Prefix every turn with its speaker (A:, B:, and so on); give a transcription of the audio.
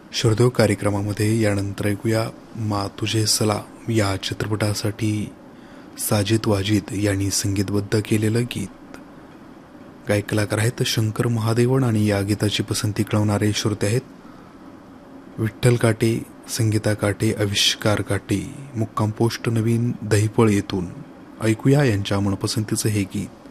A: श्रोतेहो, कार्यक्रमामध्ये यानंतर ऐकूया मा तुझे सलाम या चित्रपटासाठी साजिद वाजिद यांनी संगीतबद्ध केलेलं गीत. गायक कलाकार आहेत शंकर महादेवन आणि या गीताची पसंती कळवणारे श्रोते आहेत विठ्ठल काटे, संगीता काटे, आविष्कार काटे, मुक्काम पोस्ट नवीन दहिपळ येथून. ऐकूया यांच्या मनपसंतीचं हे गीत.